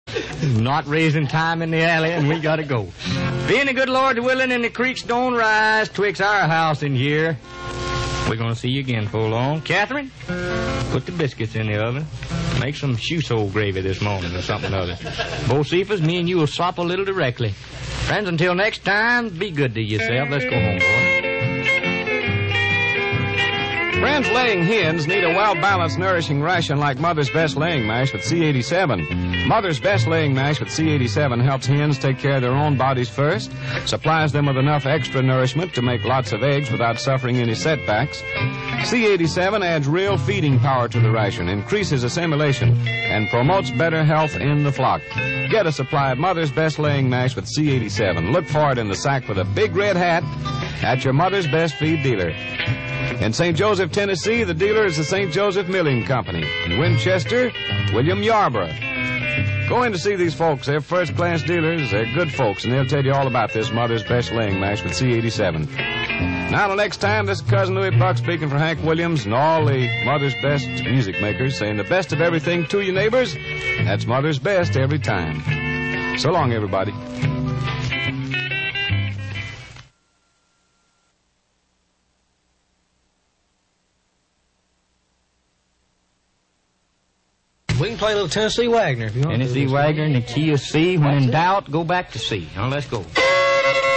Not raising time in the alley, and we gotta go. Being the good Lord's willing and the creeks don't rise twixt our house and here, we're gonna see you again for long. Catherine, put the biscuits in the oven. Make some shoe sole gravy this morning or something or other. Bocephus, me and you will swap a little directly. Friends, until next time, be good to yourself. Let's go home, boy. Friends, laying hens need a well-balanced, nourishing ration like Mother's Best Laying Mash with C87. Mother's Best Laying Mash with C87 helps hens take care of their own bodies first, supplies them with enough extra nourishment to make lots of eggs without suffering any setbacks. C87 adds real feeding power to the ration, increases assimilation, and promotes better health in the flock. Get a supply of Mother's Best Laying Mash with C87. Look for it in the sack with a big red hat at your Mother's Best Feed dealer. In St. Joseph, Tennessee, the dealer is the St. Joseph Milling Company. In Winchester, William Yarborough. Go in to see these folks. They're first-class dealers. They're good folks, and they'll tell you all about this Mother's Best Laying Mash with C87. Now, till next time, this is Cousin Louis Buck speaking for Hank Williams and all the Mother's Best music makers, saying the best of everything to you neighbors. That's Mother's Best every time. So long, everybody. We can play a little Tennessee Wagner if you want. Tennessee Wagner in the key of C. When in doubt, go back to C. Now, let's go.